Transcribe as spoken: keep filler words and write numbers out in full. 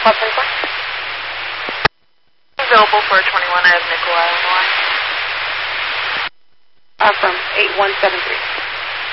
Call twenty-four. Available for twenty-one. I have Nikolai on the line. Uh, from eight one seven three.